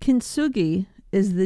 Kintsugi is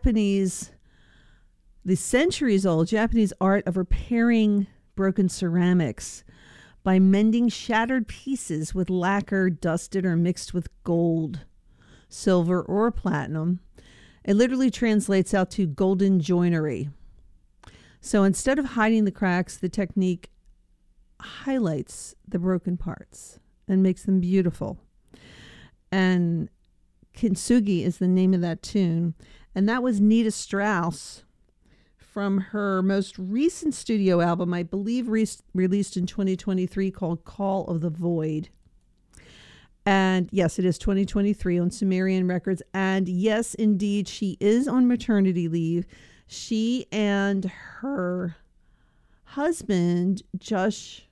the centuries-old Japanese art of repairing broken ceramics by mending shattered pieces with lacquer dusted or mixed with gold, silver, or platinum. It literally translates out to golden joinery. So instead of hiding the cracks, the technique highlights the broken parts and makes them beautiful. And Kintsugi is the name of that tune. And that was Nita Strauss from her most recent studio album, I believe released in 2023, called Call of the Void. And yes, it is 2023 on Sumerian Records. And yes, indeed, she is on maternity leave. She and her husband, Josh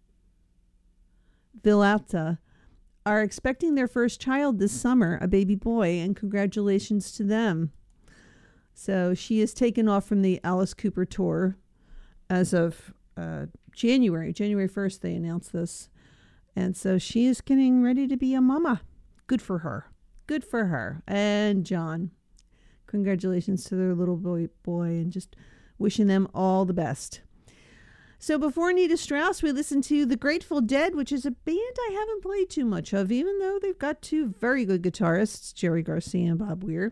Villalta, are expecting their first child this summer, a baby boy, and congratulations to them. So she is taken off from the Alice Cooper tour as of January 1st, they announced this. And so she is getting ready to be a mama. Good for her. Good for her. And John, congratulations to their little boy, and just wishing them all the best. So before Nita Strauss, we listened to The Grateful Dead, which is a band I haven't played too much of, even though they've got two very good guitarists, Jerry Garcia and Bob Weir.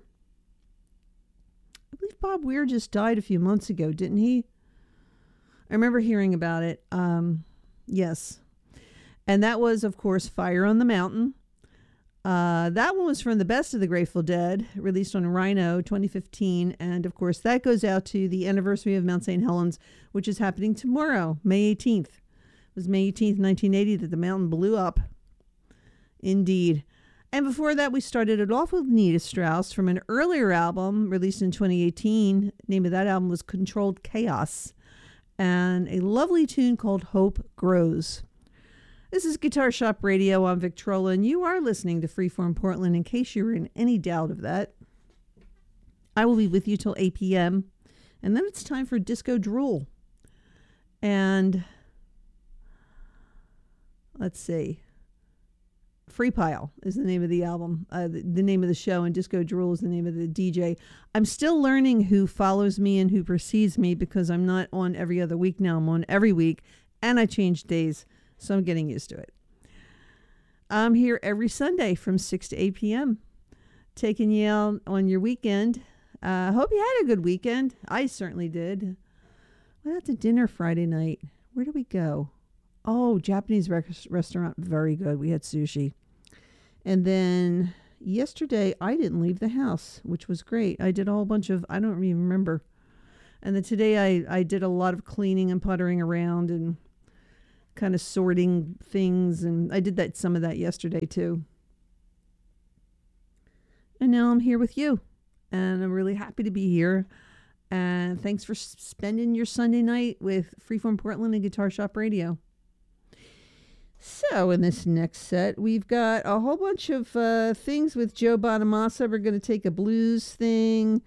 I believe Bob Weir just died a few months ago, didn't he? I remember hearing about it. Yes. And that was, of course, Fire on the Mountain. That one was from the Best of the Grateful Dead, released on Rhino 2015. And, of course, that goes out to the anniversary of Mount St. Helens, which is happening tomorrow, May 18th. It was May 18th, 1980, that the mountain blew up. Indeed. And before that, we started it off with Nita Strauss from an earlier album released in 2018. The name of that album was Controlled Chaos. And a lovely tune called Hope Grows. This is Guitar Shop Radio. I'm Victrola, and you are listening to Freeform Portland, in case you were in any doubt of that. I will be with you till 8 p.m., and then it's time for Disco Drool. And let's see. Free Pile is the name of the album, the name of the show, and Disco Drool is the name of the DJ. I'm still learning who follows me and who precedes me, because I'm not on every other week now. I'm on every week, and I changed days. So I'm getting used to it. I'm here every Sunday from 6 to 8 p.m. taking you out on your weekend. Hope you had a good weekend. I certainly did. Went out to dinner Friday night. Where did we go? Oh, Japanese restaurant. Very good. We had sushi. And then yesterday, I didn't leave the house, which was great. I did a whole bunch of, I don't even remember. And then today I did a lot of cleaning and puttering around and kind of sorting things, and I did some of that yesterday too. And now I'm here with you, and I'm really happy to be here. And thanks for spending your Sunday night with Freeform Portland and Guitar Shop Radio. So in this next set, we've got a whole bunch of things with Joe Bonamassa. We're going to take a blues thing.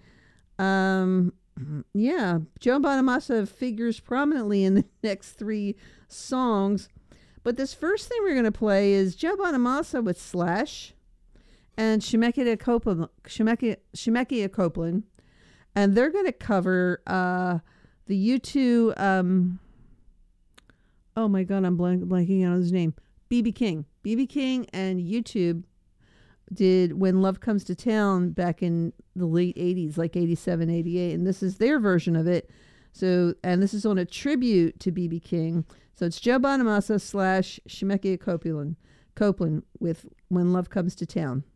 Yeah, Joe Bonamassa figures prominently in the next three songs. But this first thing we're going to play is Joe Bonamassa with Slash and Shemekia Copeland. And they're going to cover the U2, oh my God, I'm blanking on his name, B.B. King. B.B. King and U2 did When Love Comes to Town back in the late 80s, like 87, 88. And this is their version of it. So, and this is on a tribute to B.B. King. So it's Joe Bonamassa / Shemekia Copeland with When Love Comes to Town.